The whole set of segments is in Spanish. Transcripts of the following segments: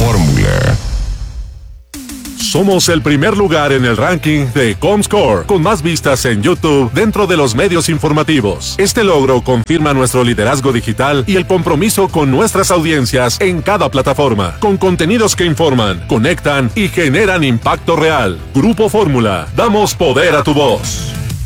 Fórmula. Somos el primer lugar en el ranking de Comscore, con más vistas en YouTube dentro de los medios informativos. Este logro confirma nuestro liderazgo digital y el compromiso con nuestras audiencias en cada plataforma, con contenidos que informan, conectan y generan impacto real. Grupo Fórmula, damos poder a tu voz.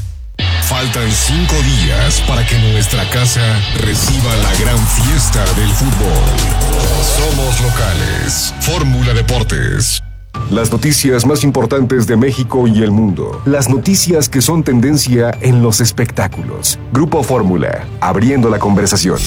Faltan 5 días para que nuestra casa reciba la gran fiesta del fútbol. Somos locales. Fórmula Deportes. Las noticias más importantes de México y el mundo. Las noticias que son tendencia en los espectáculos. Grupo Fórmula, abriendo la conversación.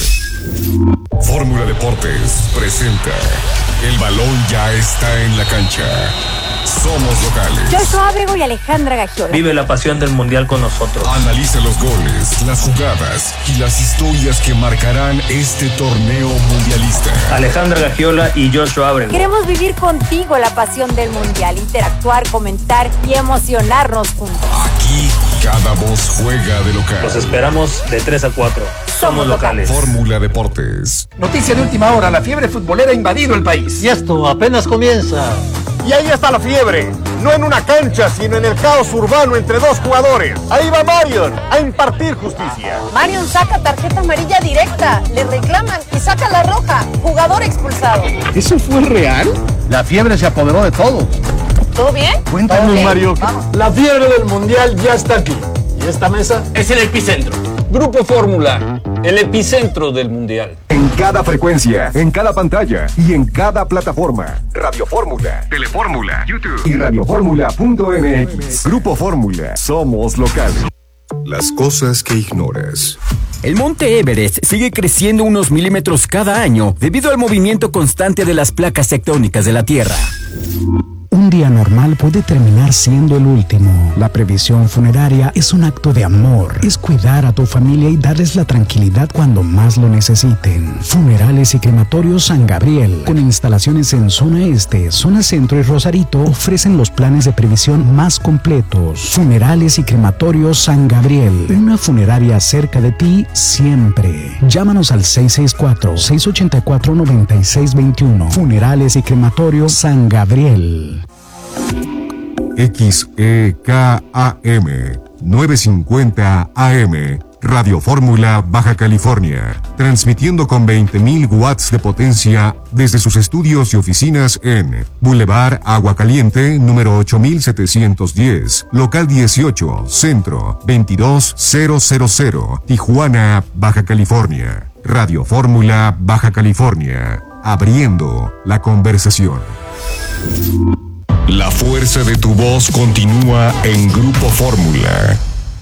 Fórmula Deportes presenta: el balón ya está en la cancha. Somos locales. Joshua Ábrego y Alejandra Gagiola. Vive la pasión del mundial con nosotros. Analiza los goles, las jugadas y las historias que marcarán este torneo mundialista. Alejandra Gagiola y Joshua Ábrego. Queremos vivir contigo la pasión del mundial, interactuar, comentar y emocionarnos juntos. Aquí cada voz juega de local. Los esperamos de 3 a 4. Somos locales. Fórmula Deportes. Noticia de última hora: la fiebre futbolera ha invadido el país. Y esto apenas comienza. Y ahí está la fiebre, no en una cancha, sino en el caos urbano entre dos jugadores. Ahí va Marion a impartir justicia. Marion saca tarjeta amarilla directa, le reclaman y saca la roja. Jugador expulsado. ¿Eso fue real? La fiebre se apoderó de todo. ¿Todo bien? Cuéntanos, Mario. Vamos. La fiebre del mundial ya está aquí. Y esta mesa es el epicentro. Grupo Fórmula, el epicentro del mundial. En cada frecuencia, en cada pantalla y en cada plataforma. Radio Fórmula, Telefórmula, YouTube y radioformula.mx. Grupo Fórmula, somos locales. Las cosas que ignoras. El monte Everest sigue creciendo unos milímetros cada año debido al movimiento constante de las placas tectónicas de la Tierra. Un día normal puede terminar siendo el último. La previsión funeraria es un acto de amor. Es cuidar a tu familia y darles la tranquilidad cuando más lo necesiten. Funerales y Crematorios San Gabriel, con instalaciones en Zona Este, Zona Centro y Rosarito, ofrecen los planes de previsión más completos. Funerales y Crematorios San Gabriel, una funeraria cerca de ti siempre. Llámanos al 664-684-9621. Funerales y Crematorios San Gabriel. XEKAM 950 AM, Radio Fórmula, Baja California, transmitiendo con 20.000 watts de potencia desde sus estudios y oficinas en Boulevard Agua Caliente, número 8710, local 18, Centro 22000, Tijuana, Baja California. Radio Fórmula, Baja California, abriendo la conversación. La fuerza de tu voz continúa en Grupo Fórmula.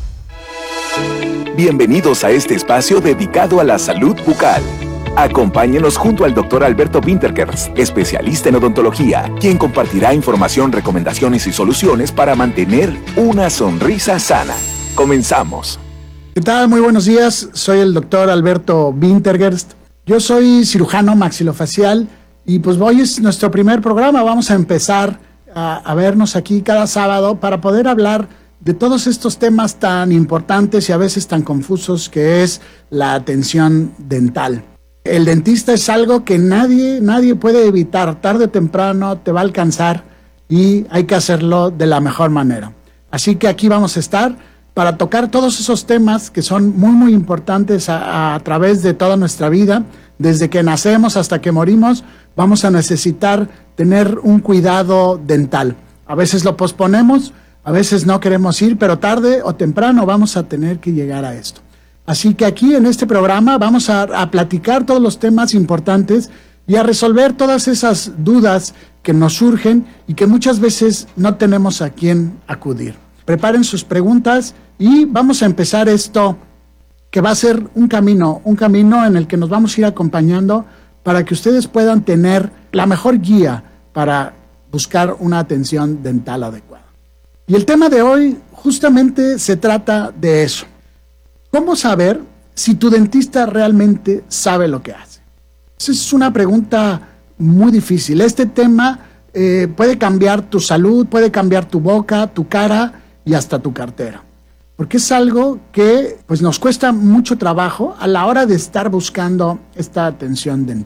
Bienvenidos a este espacio dedicado a la salud bucal. Acompáñenos junto al Dr. Alberto Winterkers, especialista en odontología, quien compartirá información, recomendaciones y soluciones para mantener una sonrisa sana. Comenzamos. ¿Qué tal? Muy buenos días. Soy el Dr. Alberto Winterkers. Yo soy cirujano maxilofacial y pues hoy es nuestro primer programa. Vamos a empezar a vernos aquí cada sábado para poder hablar de todos estos temas tan importantes y a veces tan confusos que es la atención dental. El dentista es algo que nadie puede evitar. Tarde o temprano te va a alcanzar y hay que hacerlo de la mejor manera. Así que aquí vamos a estar para tocar todos esos temas que son muy importantes a través de toda nuestra vida. Desde que nacemos hasta que morimos, vamos a necesitar tener un cuidado dental. A veces lo posponemos, a veces no queremos ir, pero tarde o temprano vamos a tener que llegar a esto. Así que aquí en este programa vamos a platicar todos los temas importantes y a resolver todas esas dudas que nos surgen y que muchas veces no tenemos a quién acudir. Preparen sus preguntas y vamos a empezar esto que va a ser un camino en el que nos vamos a ir acompañando para que ustedes puedan tener la mejor guía para buscar una atención dental adecuada. Y el tema de hoy justamente se trata de eso. ¿Cómo saber si tu dentista realmente sabe lo que hace? Esa es una pregunta muy difícil. Este tema puede cambiar tu salud, puede cambiar tu boca, tu cara y hasta tu cartera. Porque es algo que pues, nos cuesta mucho trabajo a la hora de estar buscando esta atención dental.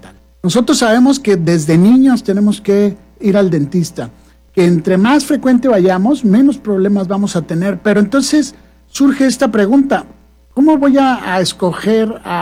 Nosotros sabemos que desde niños tenemos que ir al dentista, que entre más frecuente vayamos, menos problemas vamos a tener. Pero entonces surge esta pregunta, ¿cómo voy a escoger a